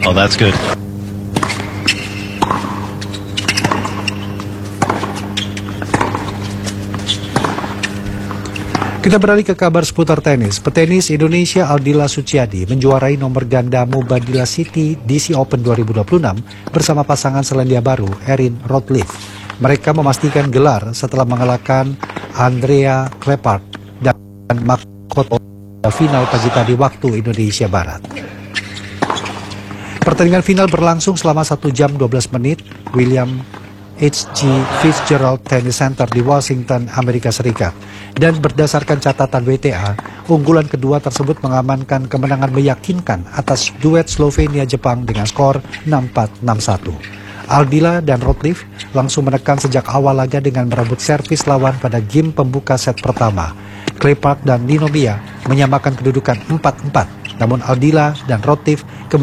Oh, that's good. Kita beralih ke kabar seputar tenis. Petenis Indonesia Aldila Suciadi menjuarai nomor ganda Mubadila City DC Open 2026 bersama pasangan Selandia Baru Erin Routliffe. Mereka memastikan gelar setelah mengalahkan Andrea Kleppard dan Makoto final pagi tadi waktu Indonesia Barat. Pertandingan final berlangsung selama 1 jam 12 menit. William H.G. Fitzgerald Tennis Center di Washington, Amerika Serikat. Dan berdasarkan catatan WTA, unggulan kedua tersebut mengamankan kemenangan meyakinkan atas duet Slovenia-Jepang dengan skor 6-4-6-1. Aldila dan Routliffe langsung menekan sejak awal laga dengan merebut servis lawan pada game pembuka set pertama. Kleppard dan Ninomiya menyamakan kedudukan 4-4, namun Aldila dan Routliffe